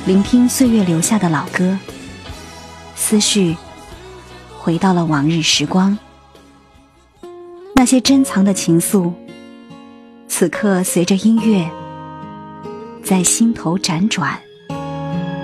聆听岁月留下的老歌，思绪回到了往日时光。那些珍藏的情愫，此刻随着音乐在心头辗转。